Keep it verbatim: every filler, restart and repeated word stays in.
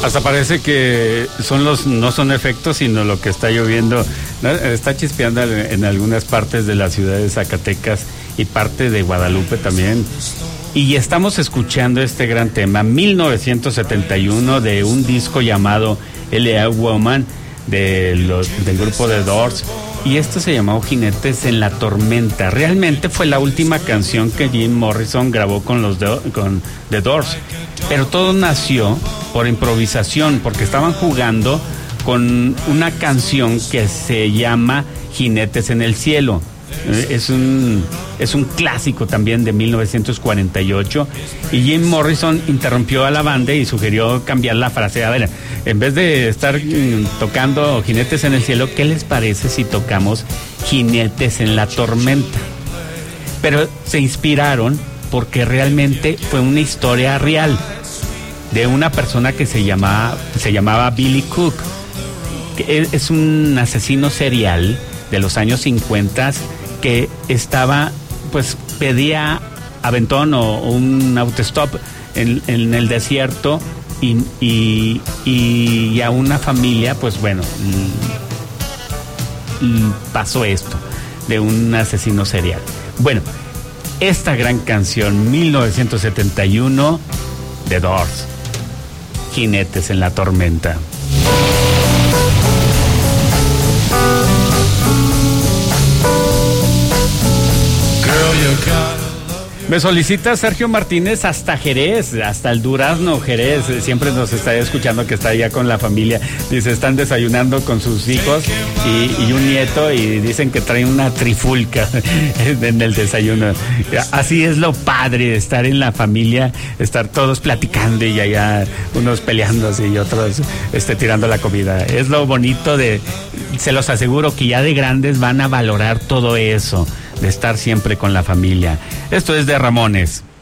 Hasta parece que son los no son efectos, sino lo que está lloviendo, ¿no? Está chispeando en algunas partes de la ciudad de Zacatecas y parte de Guadalupe también. Y estamos escuchando este gran tema, mil novecientos setenta y uno, de un disco llamado L A Woman, de los, del grupo The Doors. Y esto se llamó Jinetes en la Tormenta. Realmente fue la última canción que Jim Morrison grabó con los de, con The Doors. Pero todo nació por improvisación, porque estaban jugando con una canción que se llama Jinetes en el Cielo. Es un, es un clásico también de mil novecientos cuarenta y ocho, y Jim Morrison interrumpió a la banda y sugirió cambiar la frase. A ver, en vez de estar mm, tocando Jinetes en el Cielo, ¿qué les parece si tocamos Jinetes en la Tormenta? Pero se inspiraron porque realmente fue una historia real de una persona que se llamaba, se llamaba Billy Cook, que es un asesino serial de los años cincuenta, que estaba, pues pedía aventón o, o un autostop en, en el desierto y, y, y a una familia, pues bueno, l, l, pasó esto de un asesino serial. Bueno, esta gran canción, mil novecientos setenta y uno, The Doors, Jinetes en la Tormenta. Me solicita Sergio Martínez hasta Jerez, hasta el Durazno, Jerez. Siempre nos está escuchando, que está allá con la familia. Dice, están desayunando con sus hijos y, y un nieto, y dicen que traen una trifulca en el desayuno. Así es lo padre de estar en la familia, estar todos platicando y allá unos peleándose y otros este, tirando la comida. Es lo bonito de, se los aseguro que ya de grandes van a valorar todo eso, de estar siempre con la familia. Esto es de Ramones.